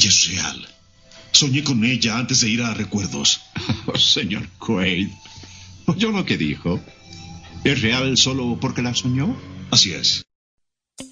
Ella es real. Soñé con ella antes de ir a Recuerdos. Oh, señor Quaid, ¿oyó lo que dijo? ¿Es real solo porque la soñó? Así es.